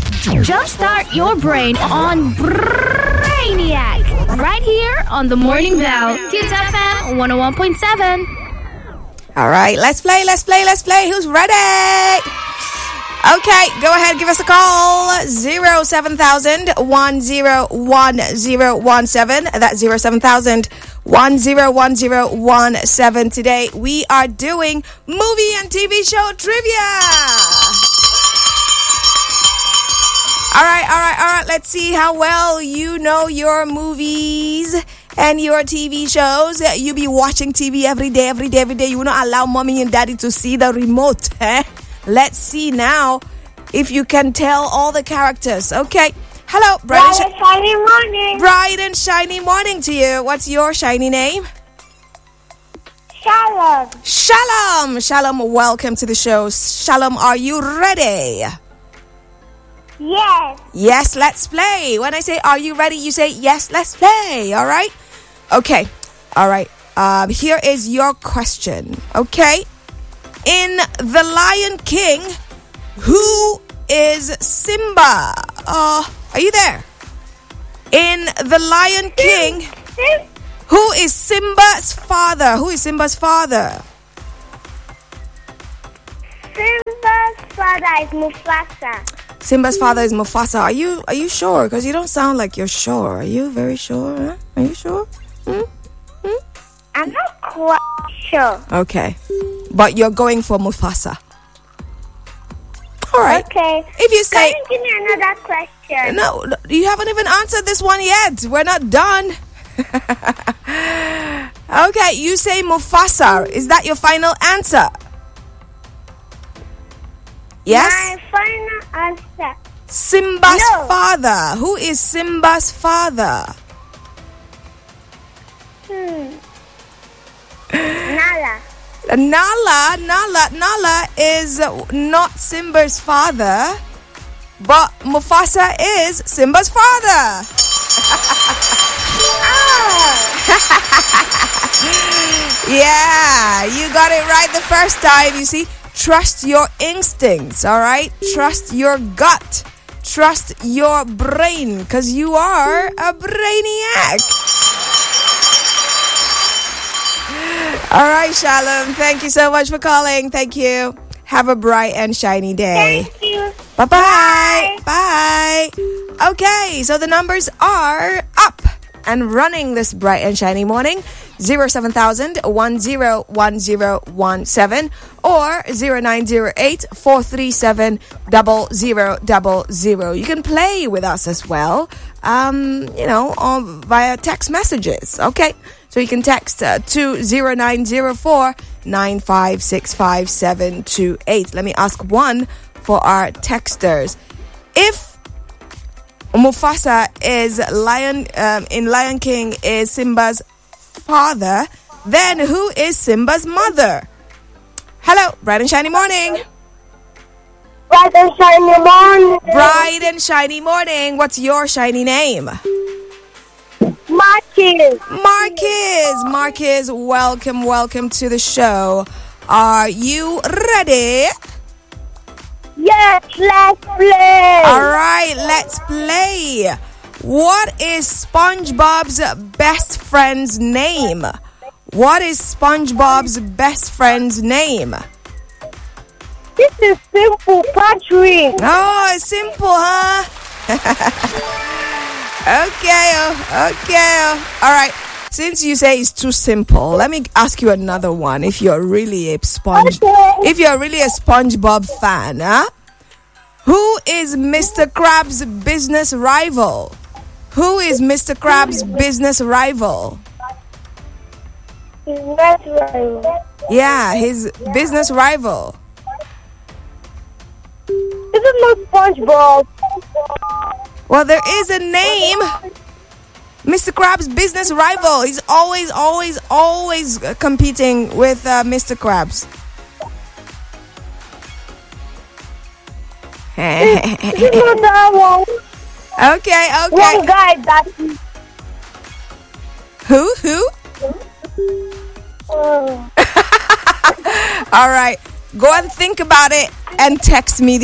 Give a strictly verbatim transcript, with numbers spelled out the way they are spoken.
Jumpstart your brain on Brainiac. Right here on the Morning Bell. Kids F M one oh one point seven. All right, let's play, let's play, let's play. Who's ready? Okay, go ahead, give us a call. zero seven thousand one oh one oh one seven. That's zero seven thousand one oh one oh one seven. Today we are doing movie and T V show trivia. All right, all right, all right. Let's see how well you know your movies and your T V shows. You be watching T V every day, every day, every day. You will not allow mommy and daddy to see the remote. Eh? Let's see now if you can tell all the characters. Okay. Hello, bright and sh- shiny morning. Bright and shiny morning to you. What's your shiny name? Shalom. Shalom. Shalom, welcome to the show. Shalom, are you ready? Yes. Yes, let's play. When I say, are you ready? You say, yes, let's play. All right? Okay. All right. Um, here is your question. Okay. In The Lion King, who is Simba? Uh, are you there? In The Lion King, Sim- who is Simba's father? Who is Simba's father? Simba's father is Mufasa. Simba's father is Mufasa. Are you are you sure? Because you don't sound like you're sure. Are you very sure? Huh? Are you sure? Hmm? Hmm? I'm not quite sure. Okay. But you're going for Mufasa. All right. Okay. If you say... Can you give me another question? No, you haven't even answered this one yet. We're not done. Okay, you say Mufasa. Is that your final answer? Yes? My final answer. Simba's No. father. Who is Simba's father? Hmm. Nala. Nala, Nala, Nala is not Simba's father, but Mufasa is Simba's father. Oh. Yeah, you got it right the first time. You see, trust your instincts, all right? Trust your gut. Trust your brain, because you are a brainiac. All right, Shalom. Thank you so much for calling. Thank you. Have a bright and shiny day. Thank you. Bye-bye. Bye. Okay, so the numbers are up and running this bright and shiny morning. zero seven thousand one oh one oh one seven or zero nine zero eight four three seven zero zero zero zero. You can play with us as well, um, you know, on, via text messages. Okay, so you can text uh, to zero nine zero four nine five six five seven two eight. Let me ask one for our texters. If Mufasa is Lion um, in Lion King is Simba's father, then who is Simba's mother? Hello, bright and shiny morning. Bright and shiny morning. Bright and shiny morning. What's your shiny name? Marcus. Marcus. Marcus, welcome, welcome to the show. Are you ready? Yes, let's play. All right, let's play. What is SpongeBob's best friend's name? What is SpongeBob's best friend's name? This is simple, Patrick. Oh, it's simple, huh? Okay, oh, okay. Oh. All right. Since you say it's too simple, let me ask you another one. If you're really a sponge, Okay. if you're really a SpongeBob fan, huh? Who is Mister Krabs' business rival? Who is Mister Krabs' business rival? That's right. Yeah, his business rival. This is not SpongeBob. Well, there is a name. Mister Krabs' business rival. He's always, always, always competing with uh, Mister Krabs. This is not that one. Okay, okay. One guy that. Who? Who? Uh, All right. Go and think about it and text me.